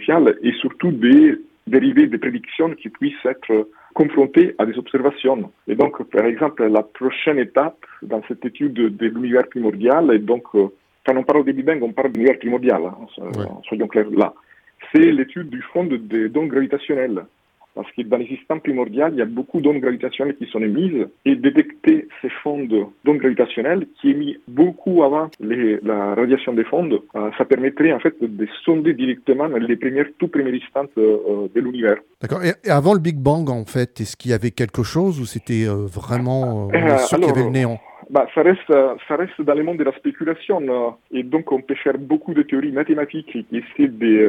potentiel et surtout des dérivés des prédictions qui puissent être confrontées à des observations. Et donc, par exemple, la prochaine étape dans cette étude de l'univers primordial, et donc, quand on parle de Big Bang, on parle de l'univers primordial, soyons clairs là, c'est l'étude du fond des ondes gravitationnelles. Parce que dans les systèmes primordiaux, il y a beaucoup d'ondes gravitationnelles qui sont émises et détecter ces fonds d'ondes gravitationnelles qui émettent beaucoup avant la radiation des fonds, ça permettrait en fait de sonder directement les tout premiers instants de l'univers. D'accord. Et avant le Big Bang, en fait, est-ce qu'il y avait quelque chose ou c'était vraiment on est sûr qu'il y avait le néant? Ça reste dans le monde de la spéculation et donc on peut faire beaucoup de théories mathématiques qui essaient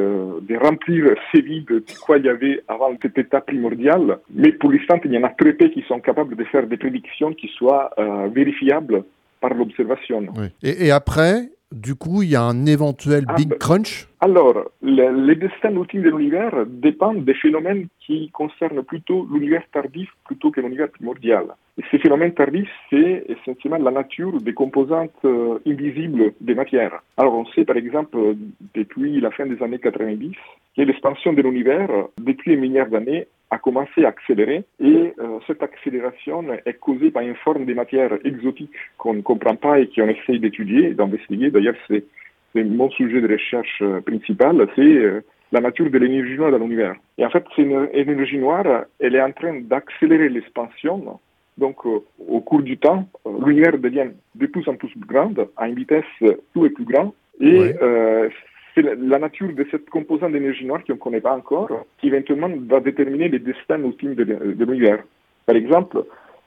de remplir ces vides de quoi il y avait avant cet état primordial. Mais pour l'instant, il y en a très peu qui sont capables de faire des prédictions qui soient vérifiables par l'observation. Oui. Et après, du coup, il y a un éventuel Big Crunch. Alors, le destin ultime de l'univers dépend des phénomènes qui concernent plutôt l'univers tardif plutôt que l'univers primordial. Et ces phénomènes tardifs, c'est essentiellement la nature des composantes invisibles des matières. Alors, on sait par exemple, depuis la fin des années 90, que l'expansion de l'univers, depuis un milliard d'années, a commencé à accélérer et cette accélération est causée par une forme de matière exotique qu'on ne comprend pas et qu'on essaye d'étudier, d'investiguer. D'ailleurs, c'est mon sujet de recherche principal, c'est la nature de l'énergie noire dans l'univers. Et en fait, cette énergie noire, elle est en train d'accélérer l'expansion. Donc, au cours du temps, l'univers devient de plus en plus grande, à une vitesse plus et plus grande. Et c'est la nature de cette composante d'énergie noire qu'on ne connaît pas encore, qui éventuellement va déterminer les destins ultimes de l'univers. Par exemple,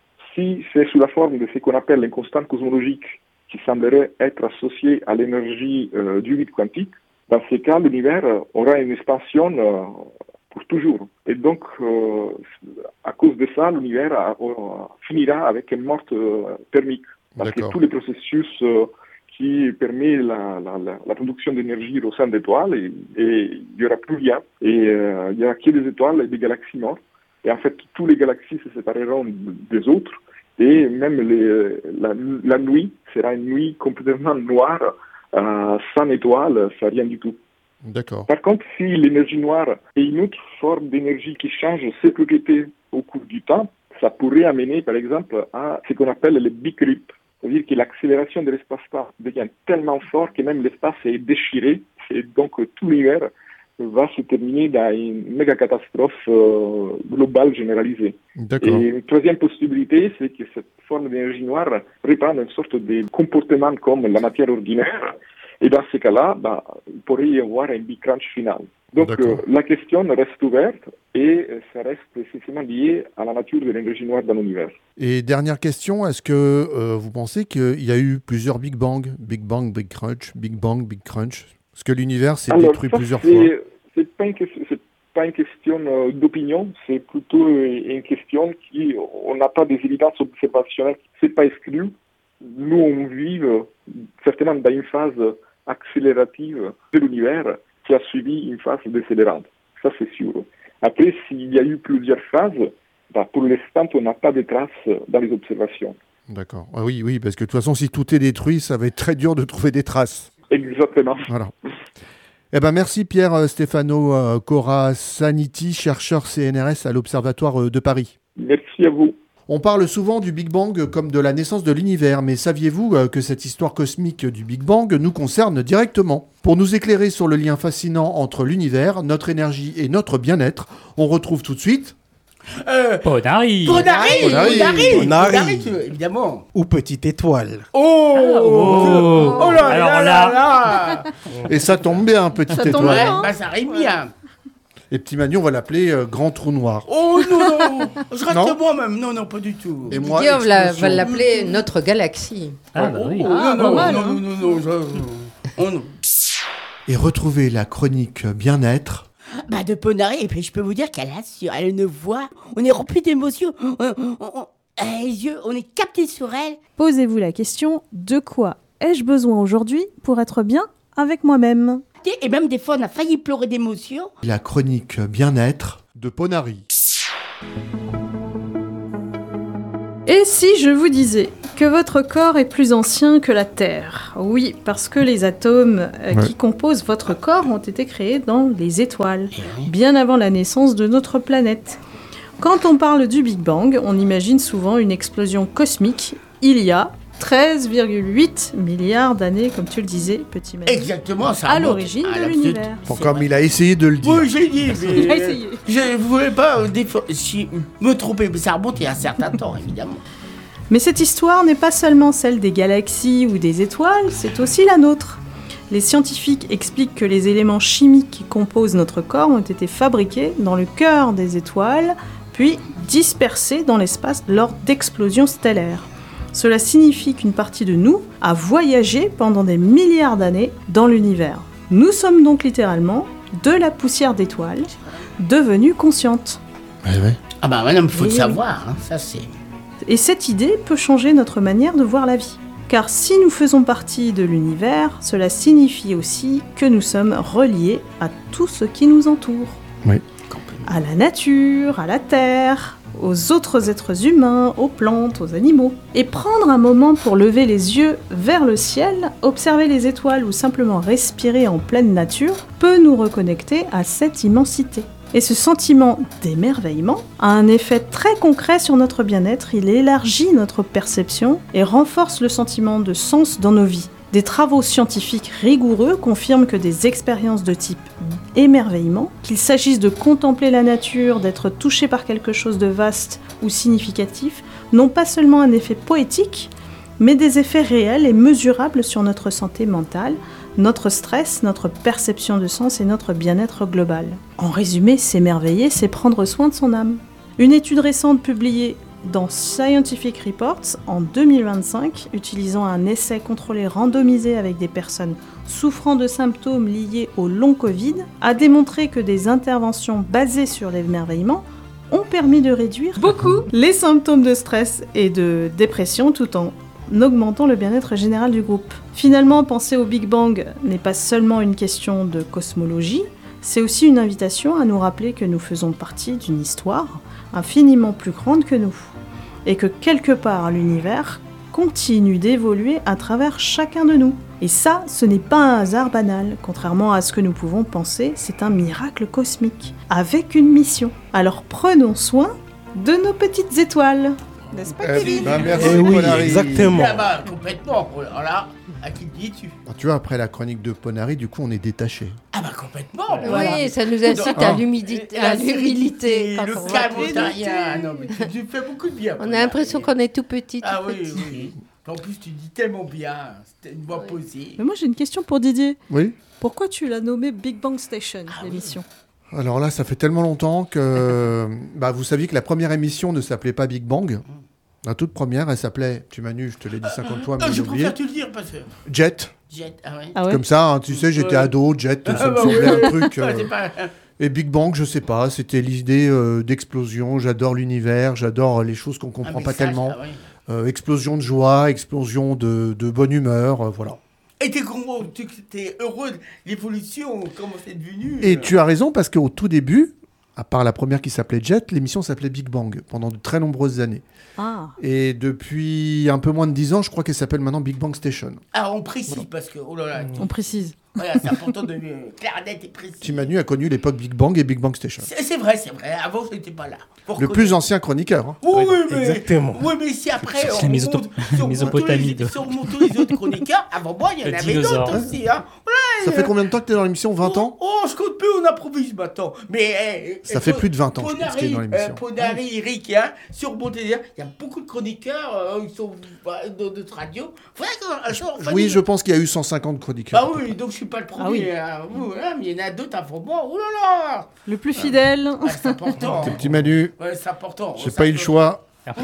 si c'est sous la forme de ce qu'on appelle une constante cosmologique qui semblerait être associée à l'énergie du vide quantique, dans ces cas, l'univers aura une expansion pour toujours. Et donc, à cause de ça, l'univers finira avec une mort thermique. Parce que tous les processus qui permettent la production d'énergie au sein d'étoiles, et il n'y aura plus rien. Et il n'y aura que des étoiles et des galaxies mortes. Et en fait, toutes les galaxies se sépareront des autres. Et même la nuit sera une nuit complètement noire, sans étoiles, sans rien du tout. D'accord. Par contre, si l'énergie noire est une autre forme d'énergie qui change ses propriétés au cours du temps, ça pourrait amener, par exemple, à ce qu'on appelle le Big Rip. C'est-à-dire que l'accélération de l'espace-temps devient tellement forte que même l'espace est déchiré, et donc tout l'univers va se terminer dans une méga catastrophe globale généralisée. D'accord. Et une troisième possibilité, c'est que cette forme d'énergie noire reprenne une sorte de comportement comme la matière ordinaire. Et dans ce cas-là, il pourrait y avoir un Big Crunch final. Donc la question reste ouverte et ça reste essentiellement lié à la nature de l'énergie noire dans l'univers. Et dernière question, est-ce que vous pensez qu'il y a eu plusieurs Big Bang? Big Bang, Big Crunch, Big Bang, Big Crunch? Est-ce que l'univers s'est détruit plusieurs fois? C'est pas une question d'opinion, c'est plutôt une question qui, on n'a pas des évidences observationnelles, c'est pas exclu. Nous, on vit certainement dans une phase accélérative de l'univers qui a suivi une phase décélérante. Ça, c'est sûr. Après, s'il y a eu plusieurs phases, pour l'instant, on n'a pas de traces dans les observations. D'accord. Ah oui, parce que de toute façon, si tout est détruit, ça va être très dur de trouver des traces. Exactement. Voilà. Merci Pierre Stefano Corasaniti, chercheur CNRS à l'Observatoire de Paris. Merci à vous. On parle souvent du Big Bang comme de la naissance de l'univers, mais saviez-vous que cette histoire cosmique du Big Bang nous concerne directement? Pour nous éclairer sur le lien fascinant entre l'univers, notre énergie et notre bien-être, on retrouve tout de suite... Ponari, évidemment. Ou Petite Étoile. Oh là Alors là. Et ça tombe bien, Petite Ça tombe Étoile. bien. Ouais, ça arrive bien. Et petit Manu, on va l'appeler Grand Trou Noir. Oh non, je reste Non. moi-même. Non, pas du tout. Et moi, Guillaume va explosion. l'appeler notre galaxie. Ah bah oui. Non. Et retrouvez la chronique Bien-être De Ponari, et puis je peux vous dire qu'elle assure, elle a une voix, on est rempli d'émotions, les yeux, on est capté sur elle. Posez-vous la question, de quoi ai-je besoin aujourd'hui pour être bien avec moi-même? Et même des fois, on a failli pleurer d'émotion. La chronique Bien-être De Ponari. Et si je vous disais Que votre corps est plus ancien que la Terre. Oui, parce que les atomes qui composent votre corps ont été créés dans les étoiles, bien avant la naissance de notre planète. Quand on parle du Big Bang, on imagine souvent une explosion cosmique il y a 13,8 milliards d'années, comme tu le disais, petit Manu. Exactement, ça à remonte l'origine à de la l'univers. Bon, comme il a essayé de le dire. Oui, j'ai dit, mais... Il a essayé. Je ne voulais pas me tromper, mais ça remonte il y a un certain temps, évidemment. Mais cette histoire n'est pas seulement celle des galaxies ou des étoiles, c'est aussi la nôtre. Les scientifiques expliquent que les éléments chimiques qui composent notre corps ont été fabriqués dans le cœur des étoiles, puis dispersés dans l'espace lors d'explosions stellaires. Cela signifie qu'une partie de nous a voyagé pendant des milliards d'années dans l'univers. Nous sommes donc littéralement de la poussière d'étoiles, devenue consciente. Ah bah madame, il faut le Oui. savoir, hein, ça c'est... Et cette idée peut changer notre manière de voir la vie. Car si nous faisons partie de l'univers, cela signifie aussi que nous sommes reliés à tout ce qui nous entoure. Oui. À la nature, à la terre, aux autres êtres humains, aux plantes, aux animaux. Et prendre un moment pour lever les yeux vers le ciel, observer les étoiles ou simplement respirer en pleine nature peut nous reconnecter à cette immensité. Et ce sentiment d'émerveillement a un effet très concret sur notre bien-être, il élargit notre perception et renforce le sentiment de sens dans nos vies. Des travaux scientifiques rigoureux confirment que des expériences de type émerveillement, qu'il s'agisse de contempler la nature, d'être touché par quelque chose de vaste ou significatif, n'ont pas seulement un effet poétique, mais des effets réels et mesurables sur notre santé mentale, notre stress, notre perception de sens et notre bien-être global. En résumé, s'émerveiller, c'est prendre soin de son âme. Une étude récente publiée dans Scientific Reports en 2025, utilisant un essai contrôlé randomisé avec des personnes souffrant de symptômes liés au long Covid, a démontré que des interventions basées sur l'émerveillement ont permis de réduire beaucoup les symptômes de stress et de dépression tout en augmentant le bien-être général du groupe. Finalement, penser au Big Bang n'est pas seulement une question de cosmologie, c'est aussi une invitation à nous rappeler que nous faisons partie d'une histoire infiniment plus grande que nous, et que quelque part l'univers continue d'évoluer à travers chacun de nous. Et ça, ce n'est pas un hasard banal, contrairement à ce que nous pouvons penser, c'est un miracle cosmique, avec une mission. Alors prenons soin de nos petites étoiles. N'est-ce pas, Kevin ? Merci, Eh oui, Polari. exactement. Ah bah complètement, alors là, à qui te dis-tu? Tu vois, après la chronique de Ponari, du coup, on est détaché. Ah bah complètement. Oui, ça nous incite à l'humilité. Le quand on calme va- ontarien. Non mais tu fais beaucoup de bien. On a l'impression qu'on est tout petit. Ah tout oui, petit. oui. En plus, tu dis tellement bien. C'était une voix posée. Mais moi j'ai une question pour Didier. Oui. Pourquoi tu l'as nommé Big Bang Station, l'émission ? Alors là, ça fait tellement longtemps que... vous saviez que la première émission ne s'appelait pas Big Bang. La toute première, elle s'appelait, tu Manu, je te l'ai dit 50 fois, mais Non, j'ai je oublié. préfère te le dire parce que... Jet. Jet, ah ouais. Ah ouais ? Comme ça, hein, tu sais, j'étais Ouais. ado, Jet, ça me bah semblait ouais. un truc... Ouais, c'est pas... Et Big Bang, je sais pas, c'était l'idée d'explosion. J'adore l'univers, j'adore les choses qu'on comprend un pas message, tellement. ah ouais. Explosion de joie, explosion de bonne humeur, voilà. Et t'es heureux de l'évolution, comment c'est devenu Et tu as raison, parce qu'au tout début, à part la première qui s'appelait Jet, l'émission s'appelait Big Bang pendant de très nombreuses années. Ah, Et depuis un peu moins de 10 ans, je crois qu'elle s'appelle maintenant Big Bang Station. Ah, on précise parce que, oh là là, on précise. voilà, c'est important de clair, net et précis. Petit Manu a connu l'époque Big Bang et Big Bang Station. C'est vrai, avant je n'étais pas là. Faut Le reconnaître. plus ancien chroniqueur. Hein. Oui, mais, exactement. Oui, mais si après, C'est on la remonte Mésopotamie sur tous les autres chroniqueurs, avant moi, il y en Le avait dinosaure. d'autres aussi. Hein. Ça fait combien de temps que tu es dans l'émission 20 ans Oh, je compte plus, on improvise maintenant. Mais Ça fait plus de 20 ans que je suis dans l'émission. Ponari, Eric, hein, sur Montpellier, il y a beaucoup de chroniqueurs, ils sont de notre radio. Faudrait qu'un jour, on fasse Oui, une- je pense qu'il y a eu 150 chroniqueurs. Bah oui, donc je suis pas le premier. Ah oui. Mais il y en a d'autres avant moi. Oh là là. Le plus fidèle. Ah, c'est important. Petit Manu, Ouais, c'est important. j'ai pas eu le choix.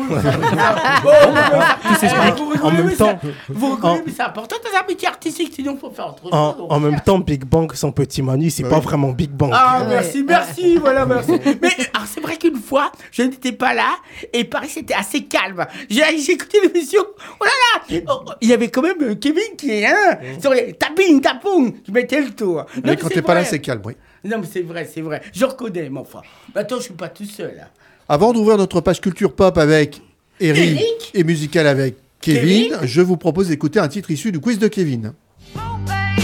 En même temps, Vous reconnaissez, mais c'est important dans un métier artistique, sinon il faut faire autre chose. en même temps, Big Bang sans petit Manu, c'est pas vraiment Big Bang. Ah, Ouais. merci, voilà, merci. Mais alors, c'est vrai qu'une fois, je n'étais pas là, et Paris, c'était assez calme. J'ai écouté l'émission, oh là là, il y avait quand même Kevin qui est, sur les taping, tapong, qui mettait le tour. Non, Mais quand c'est t'es pas là, vrai. c'est calme, oui. Non, mais c'est vrai, je reconnais, mais enfin. Maintenant, je suis pas tout seul, hein. Avant d'ouvrir notre page culture pop avec Eric Eric et musical avec Kevin, je vous propose d'écouter un titre issu du quiz de Kevin.